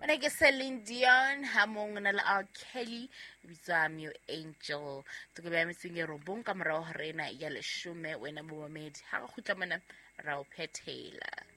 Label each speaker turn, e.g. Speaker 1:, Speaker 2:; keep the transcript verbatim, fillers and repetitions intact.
Speaker 1: Ane ke Celine Dion hamong na la R. Kelly bizami yo Angel tuke ba metseng e robong ka morao ga rena ya lesome wena mo mamedi ha go khutla mana ra o phethela